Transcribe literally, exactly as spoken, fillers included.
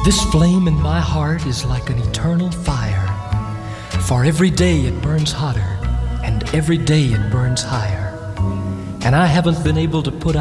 This flame in my heart is like an eternal fire, for every day it burns hotter, and every day it burns higher. And I haven't been able to put